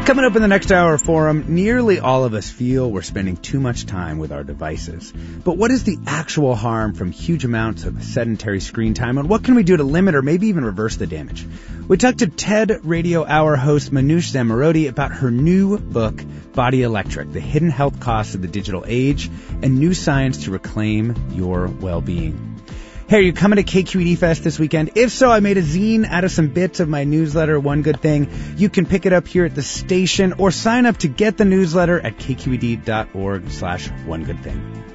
Coming up in the next hour forum, nearly all of us feel we're spending too much time with our devices. But what is the actual harm from huge amounts of sedentary screen time, and what can we do to limit or maybe even reverse the damage? We talked to TED Radio Hour host Manoush Zomorodi about her new book, Body Electric, The Hidden Health Costs of the Digital Age, and new science to reclaim your well-being. Hey, are you coming to KQED Fest this weekend? If so, I made a zine out of some bits of my newsletter, One Good Thing. You can pick it up here at the station or sign up to get the newsletter at kqed.org/onegoodthing.